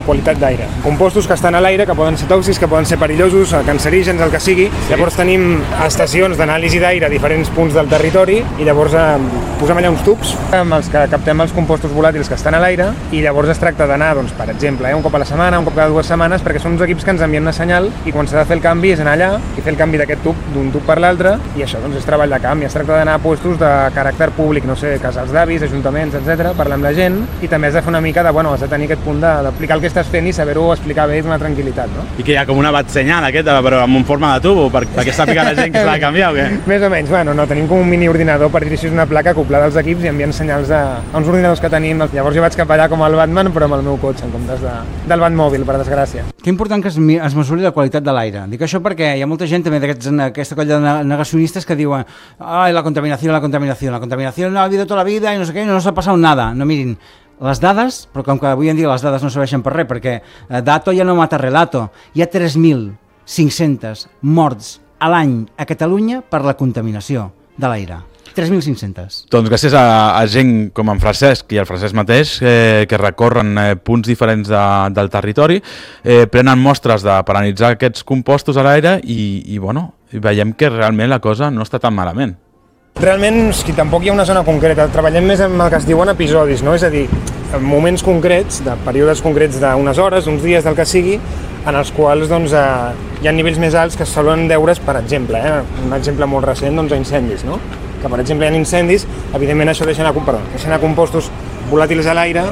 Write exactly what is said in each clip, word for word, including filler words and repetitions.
Qualitat d'aire. Compostos que estan a l'aire, que poden ser tòxics, que poden ser perillosos, cancerígens, el que sigui. Sí. Llavors tenim estacions d'anàlisi d'aire a diferents punts del territori i llavors eh, posem allà uns tubs amb els que captem els compostos volàtils que estan a l'aire i llavors es tracta d'anar, doncs, per exemple, eh, un cop a la setmana, un cop cada dues setmanes, perquè són uns equips que ens envien una senyal i quan s'ha de fer el canvi és anar allà i fer el canvi d'aquest tub d'un tub per l'altre i això doncs, és treball de camp i es tracta d'anar a puestos de caràcter públic, no sé, casals d'avis, ajuntaments, etcètera, parlar amb la gent i també has de fer una mica de, bueno, has de tenir aquest punt d'aplicar el que estàs fent i saber-ho explicar bé i donar tranquil·litat, no? I que hi ha com una bat senyal aquesta, però amb forma de tubo, per, perquè sàpiga la gent que s'ha de canviar o què? Més o menys, bueno, no, tenim com un mini ordinador per dir si és una placa acoplada als equips i envien senyals a, a uns ordinadors que tenim. Llavors jo vaig cap allà com el Batman, però amb el meu cotxe, en comptes de, del Batmòbil, per desgràcia. Que important que es, es mesuri la qualitat de l'aire. Dic això perquè hi ha molta gent també d'aquesta colla de negacionistes que diuen ai, la contaminació, la contaminació, la contaminació no ha habido tota la vida i no sé què, no s'ha passat nada. No, mirin, les dades, però com que avui en dia les dades no serveixen per res, perquè dato ja no mata relato, hi ha tres mil cinc-centes morts a l'any a Catalunya per la contaminació de l'aire. tres mil cinc-centes. Doncs gràcies a, a gent com en Francesc i el Francesc mateix, eh, que recorren eh, punts diferents de, del territori, eh, prenen mostres de, per analitzar aquests compostos a l'aire i, i, bueno, veiem que realment la cosa no està tan malament. Realment, és que tampoc hi ha una zona concreta, treballem més amb el que es diuen episodis, no? És a dir, en moments concrets, de períodes concrets d'unes hores, uns dies, del que sigui, en els quals doncs, eh, hi ha nivells més alts que es solen deure's, per exemple, eh, un exemple molt recent, doncs, a incendis, no? Que, per exemple, hi ha incendis, evidentment això deixa anar, perdó, deixa anar compostos volàtils a l'aire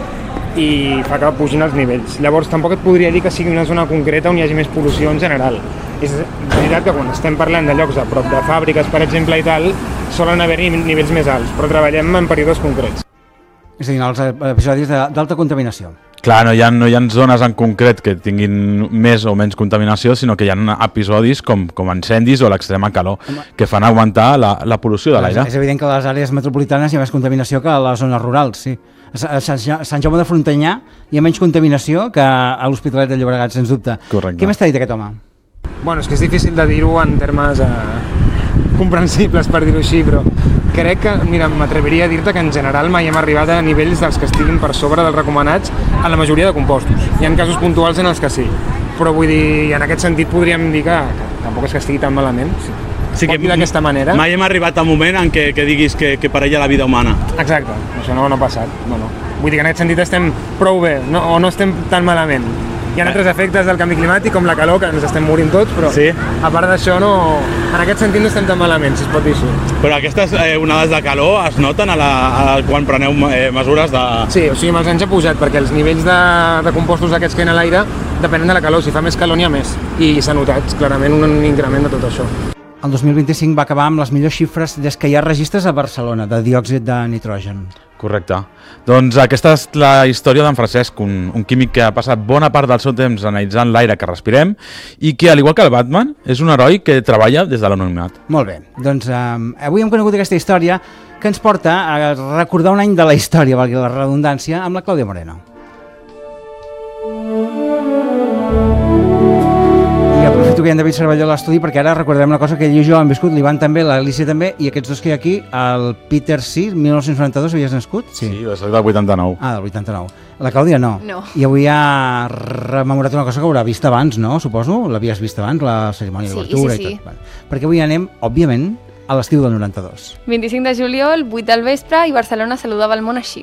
i fa que pugin els nivells. Llavors, tampoc et podria dir que sigui una zona concreta on hi hagi més pol·lució en general. És veritat que quan estem parlant de llocs a prop de fàbriques, per exemple, i tal, solen haver-hi nivells més alts, però treballem en períodes concrets. És a dir, els episodis d'alta contaminació. Clar, no hi, ha, no hi ha zones en concret que tinguin més o menys contaminació, sinó que hi ha episodis com, com incendis o l'extrema calor, Home. que fan augmentar la, la pol·lució de l'aire. És evident que a les àrees metropolitanes hi ha més contaminació que a les zones rurals, sí. A Sant Jaume de Frontanyà hi ha menys contaminació que a l'Hospitalet de Llobregat, sens dubte. Correcte. Què més t'ha dit aquest home? Bueno, és que és difícil de dir-ho en termes eh, comprensibles, per dir-ho així, però crec que, mira, m'atreviria a dir-te que en general mai hem arribat a nivells dels que estiguin per sobre dels recomanats en la majoria de compostos. Hi ha casos puntuals en els que sí, però vull dir, en aquest sentit podríem dir que, que tampoc és que estigui tan malament. Sí. Sí que d'aquesta manera. Mai hem arribat a un moment en què, que diguis que, que perilla la vida humana. Exacte, això no, no ha passat. No, no. Vull dir que en aquest sentit estem prou bé, no, o no estem tan malament. Hi ha altres efectes del canvi climàtic, com la calor, que ens estem morint tots, però sí. a part d'això, no, en aquest sentit no estem tan malament, si es pot dir així. Però aquestes eh, onades de calor es noten a la, a quan preneu eh, mesures de... Sí, o sigui, amb els anys ha pujat, perquè els nivells de, de compostos aquests que hi ha a l'aire depenen de la calor, si fa més calor n'hi ha més. I s'ha notat clarament un increment de tot això. El dos mil vint-i-cinc va acabar amb les millors xifres des que hi ha registres a Barcelona de diòxid de nitrogen. Correcte. Doncs aquesta és la història d'en Francesc, un, un químic que ha passat bona part del seu temps analitzant l'aire que respirem i que, al igual que el Batman, és un heroi que treballa des de l'anonimat. Molt bé. Doncs eh, avui hem conegut aquesta història que ens porta a recordar un any de la història, valgui la redundància, amb la Clàudia Moreno. I aprofito que hi ha en David Cervelló a l'estudi perquè ara recordarem una cosa que ell i jo hem viscut, l'Ivan també, l'Alicia també, i aquests dos que hi ha aquí, el Peter sí, mil nou-cents noranta-dos, havies nascut? Sí, sí soc del vuitanta-nou. Ah, del vuitanta-nou. La Clàudia no. No. I avui ha rememorat una cosa que haurà vist abans, no? Suposo? L'havies vist abans, la cerimònia sí, d'obertura sí, sí. i tot. Bueno, perquè avui anem, òbviament, a l'estiu del noranta-dos. vint-i-cinc de juliol, vuit del vespre, i Barcelona saludava el món així.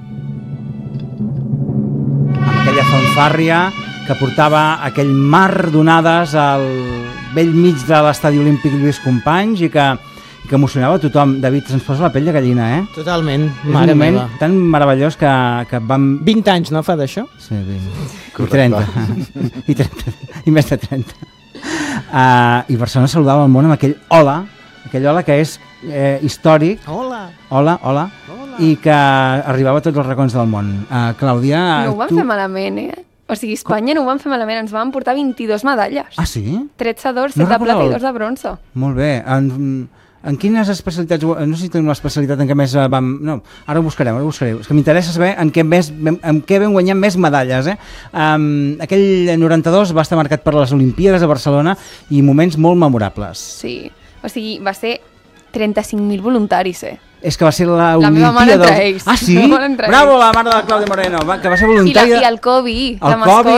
Amb aquella fanfàrria que portava aquell mar d'onades al vell mig de l'estadi olímpic Lluís Companys i que, que emocionava a tothom. David, se'ns posa la pell de gallina, eh? Totalment, mare meva. És un moment tan meravellós que, que vam... vint anys, no, fa d'això? Sí, vint. I trenta. I trenta. I més de trenta. Uh, I Barcelona saludava el món amb aquell hola, aquell hola que és eh, històric. Hola. Hola, hola. Hola. I que arribava a tots els racons del món. Uh, Clàudia... No ho van tu... fer malament, eh? O sigui, Espanya Com? no ho van fer malament, ens van portar vint-i-dues medalles. Ah, sí? tretze d'or, set de plata i dos de bronze. Molt bé. En, en quines especialitats, no sé si tenim l'especialitat en què més vam... No, ara ho buscarem, ara ho buscarem. És que m'interessa saber en què, més, en què vam guanyar més medalles, eh? Um, aquell noranta-dos va estar marcat per les Olimpíades de Barcelona i moments molt memorables. Sí, o sigui, va ser trenta-cinc mil voluntaris, eh? És que va ser la Olimpíada... La meva mare entre dels... ells. Ah, sí? Bravo, la mare de la Clàudia Moreno, va, que va ser I, voluntària... la, i el Kobe, el la mascota.